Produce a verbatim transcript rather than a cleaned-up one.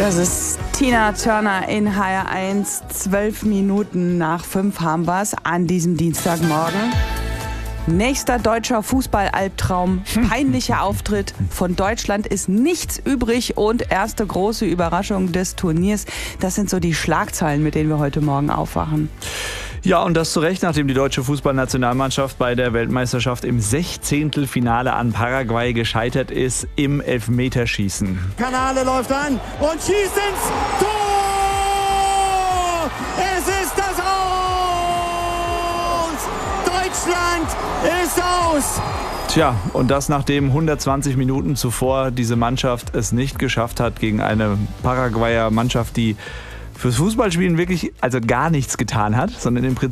Das ist Tina Turner in H R eins. Zwölf Minuten nach fünf haben wir es an diesem Dienstagmorgen. Nächster deutscher Fußball-Albtraum. Peinlicher Auftritt. Von Deutschland ist nichts übrig und erste große Überraschung des Turniers. Das sind so die Schlagzeilen, mit denen wir heute Morgen aufwachen. Ja, und das zu Recht, nachdem die deutsche Fußballnationalmannschaft bei der Weltmeisterschaft im Sechzehntelfinale an Paraguay gescheitert ist im Elfmeterschießen. Kanale läuft an und schießt ins Tor! Es ist das Aus! Deutschland ist aus! Tja, und das nachdem hundertzwanzig Minuten zuvor diese Mannschaft es nicht geschafft hat gegen eine Paraguayer Mannschaft, die fürs Fußballspielen wirklich also gar nichts getan hat, sondern im Prinzip